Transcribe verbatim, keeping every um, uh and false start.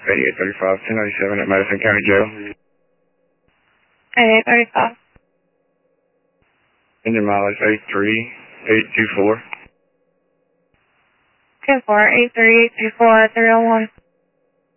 eighty-eight thirty-five, ten ninety-seven at Madison County Jail. eighty-eight thirty-five. Engine mileage eight three eight two four. ten four eight three eight two four three oh one.